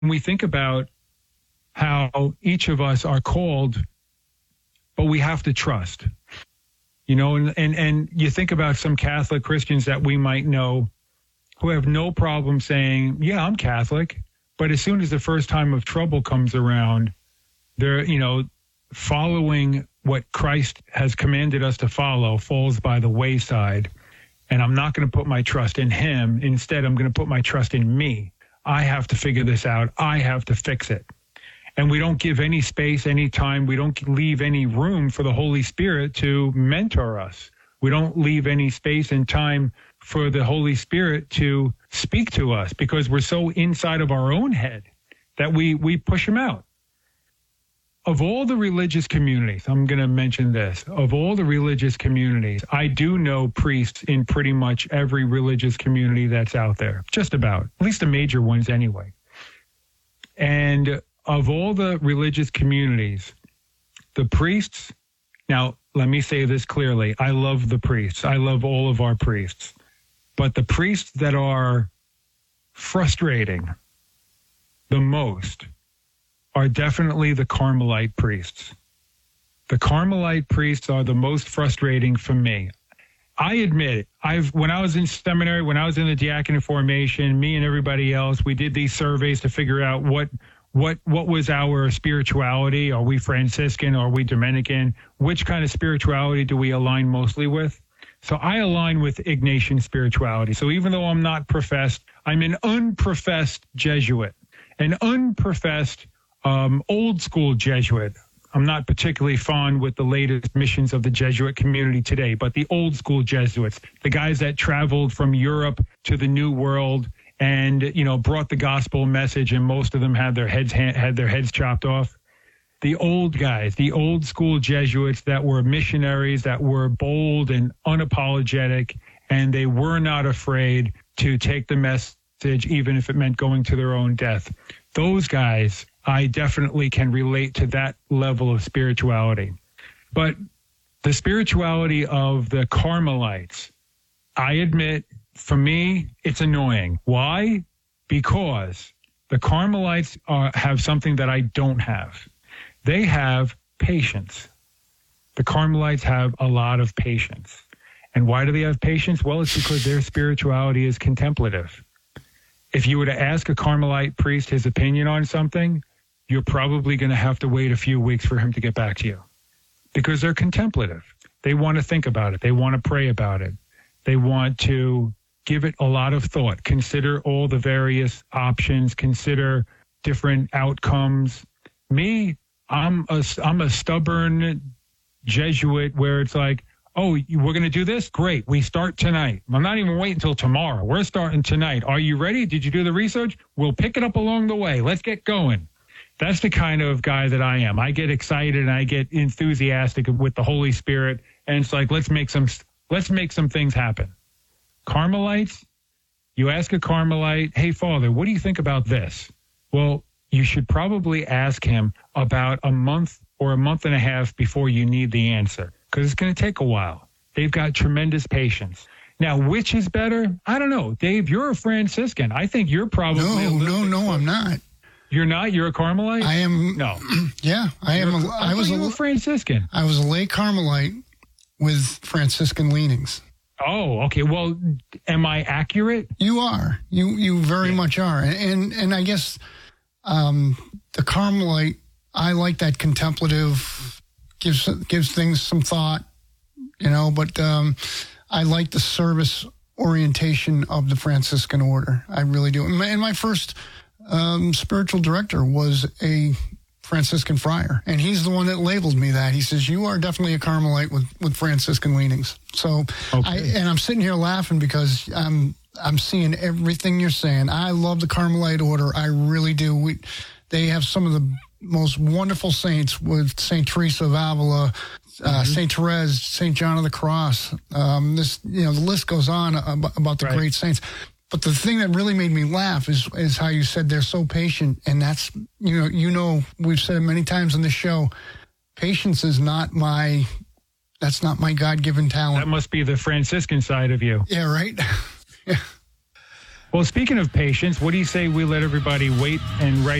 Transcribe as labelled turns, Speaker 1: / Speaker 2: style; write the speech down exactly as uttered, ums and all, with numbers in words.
Speaker 1: we think about how each of us are called, but we have to trust. You know, and, and, and you think about some Catholic Christians that we might know who have no problem saying, yeah, I'm Catholic. But as soon as the first time of trouble comes around, they're, you know, following what Christ has commanded us to follow falls by the wayside. And I'm not going to put my trust in him. Instead, I'm going to put my trust in me. I have to figure this out. I have to fix it. And we don't give any space, any time. We don't leave any room for the Holy Spirit to mentor us. We don't leave any space and time for the Holy Spirit to speak to us because we're so inside of our own head that we, we push him out. Of all the religious communities, I'm going to mention this, of all the religious communities, I do know priests in pretty much every religious community that's out there, just about, at least the major ones anyway. And of all the religious communities, the priests, now let me say this clearly, I love the priests. I love all of our priests. But the priests that are frustrating the most are definitely the Carmelite priests. The Carmelite priests are the most frustrating for me. I admit it. I've when I was in seminary, when I was in the diaconate formation, me and everybody else, we did these surveys to figure out what what what was our spirituality. Are we Franciscan? Are we Dominican? Which kind of spirituality do we align mostly with? So I align with Ignatian spirituality. So even though I'm not professed, I'm an unprofessed Jesuit, an unprofessed um, old school Jesuit. I'm not particularly fond with the latest missions of the Jesuit community today, but the old school Jesuits, the guys that traveled from Europe to the New World and, you know, brought the gospel message, and most of them had their heads had their heads chopped off. The old guys, the old school Jesuits that were missionaries, that were bold and unapologetic, and they were not afraid to take the message, even if it meant going to their own death. Those guys, I definitely can relate to that level of spirituality. But the spirituality of the Carmelites, I admit, for me, it's annoying. Why? Because the Carmelites are, have something that I don't have. They have patience. The Carmelites have a lot of patience. And why do they have patience? Well, it's because their spirituality is contemplative. If you were to ask a Carmelite priest his opinion on something, you're probably going to have to wait a few weeks for him to get back to you because they're contemplative. They want to think about it. They want to pray about it. They want to give it a lot of thought, consider all the various options, consider different outcomes. Me, I'm a, I'm a stubborn Jesuit where it's like, oh, we're going to do this? Great. We start tonight. I'm not even waiting until tomorrow. We're starting tonight. Are you ready? Did you do the research? We'll pick it up along the way. Let's get going. That's the kind of guy that I am. I get excited and I get enthusiastic with the Holy Spirit. And it's like, let's make some, let's make some things happen. Carmelites, you ask a Carmelite, hey, Father, what do you think about this? Well, you should probably ask him about a month or a month and a half before you need the answer, because it's going to take a while. They've got tremendous patience. Now, which is better? I don't know. Dave, you're a Franciscan. I think you're probably
Speaker 2: No,
Speaker 1: a
Speaker 2: no, no, I'm not.
Speaker 1: You're not? You're a Carmelite?
Speaker 2: I am.
Speaker 1: No.
Speaker 2: Yeah, I am.
Speaker 1: You're,
Speaker 2: A, I, I was
Speaker 1: you
Speaker 2: a
Speaker 1: were Franciscan.
Speaker 2: I was a lay Carmelite with Franciscan leanings.
Speaker 1: Oh, okay. Well, am I accurate?
Speaker 2: You are. You you very
Speaker 1: yeah.
Speaker 2: much are. And, and and I guess um, the Carmelite, I like that contemplative, gives gives things some thought, you know. But um, I like the service orientation of the Franciscan order. I really do. And my, and my first um, spiritual director was a Franciscan friar, and he's the one that labeled me that. He says, you are definitely a Carmelite with, with Franciscan leanings. So, okay. I, and I'm sitting here laughing because I'm I'm seeing everything you're saying. I love the Carmelite order. I really do. We, they have some of the most wonderful saints with Saint Teresa of Avila, uh, mm-hmm. Saint Therese, Saint John of the Cross. Um, this, you know, the list goes on about, about the right. great saints. But the thing that really made me laugh is is how you said they're so patient, and that's, you know, you know, we've said it many times on this show, patience is not my, that's not my God-given talent.
Speaker 1: That must be the Franciscan side of you.
Speaker 2: Yeah, right? yeah.
Speaker 1: Well, speaking of patience, what do you say we let everybody wait and write